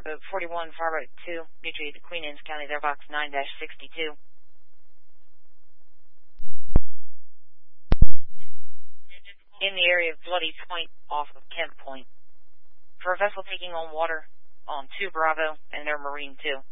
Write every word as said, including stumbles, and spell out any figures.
Fireboat forty-one, Fireboat two, mutually to Queen Anne's County, their box nine dash sixty-two. In the area of Bloody Point off of Kent Point. For a vessel taking on water on two Bravo and their Marine two.